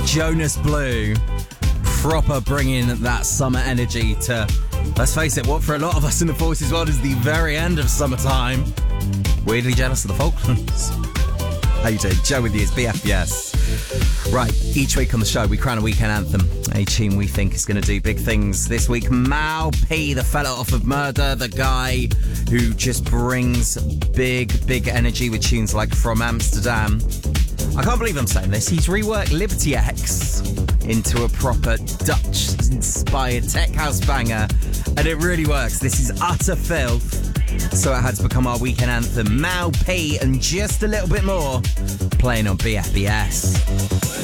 Jonas Blue, proper bringing that summer energy to, let's face it, what for a lot of us in the Forces world is the very end of summertime. Weirdly jealous of the Falklands. How you doing? Joe with you, it's BFBS. Right, each week on the show we crown a weekend anthem, a tune we think is going to do big things. This week, Mal P, the fella off of Murder, the guy who just brings big energy with tunes like From Amsterdam. I can't believe I'm saying this, he's reworked Liberty X into a proper Dutch-inspired tech house banger, and it really works. This is utter filth, so it had to become our weekend anthem. Mal P and just a little bit more, playing on BFBS.